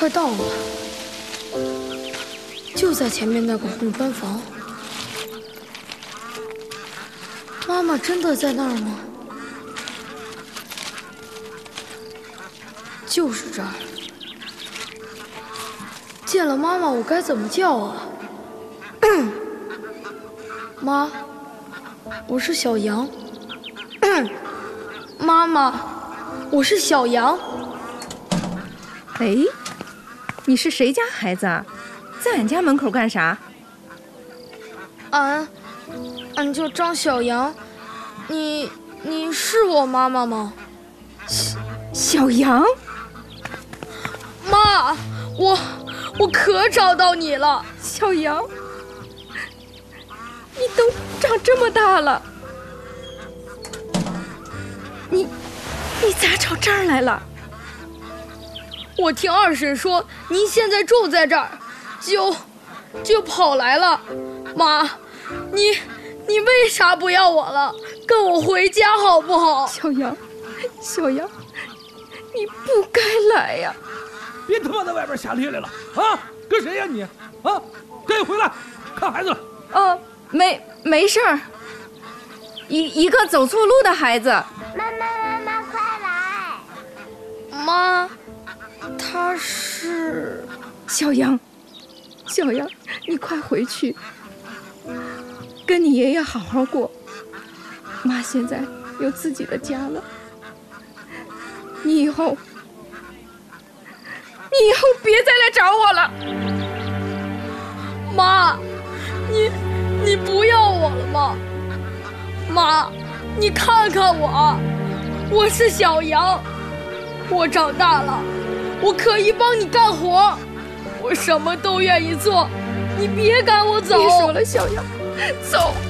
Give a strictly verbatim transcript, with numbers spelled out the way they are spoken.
快到了，就在前面那个红砖房。妈妈真的在那儿吗？就是这儿。见了妈妈，我该怎么叫啊？妈，我是小羊。妈妈，我是小羊。 哎，你是谁家孩子啊？在俺家门口干啥？ 俺，俺叫张小羊。你，你是我妈妈吗？ 小小羊。 妈，我我可找到你了， 小羊。你都长这么大了，你你咋找这儿来了？ 我听二婶说您现在住在这儿，就就跑来了。妈，你你为啥不要我了？跟我回家好不好？ 小羊，小羊，你不该来呀！ 别他妈在外边瞎咧咧了啊！跟谁呀你？啊，赶紧回来看孩子了。 哦，没没事儿，一一个走错路的孩子。 妈妈妈妈快来！ 妈，他是小羊，小羊，你快回去，跟你爷爷好好过。妈现在有自己的家了，你以后，你以后别再来找我了。 妈，你你不要我了吗？妈，你看看我，我是小羊，我长大了，我可以帮你干活，我什么都愿意做，你别赶我走。 别说了，小羊，走。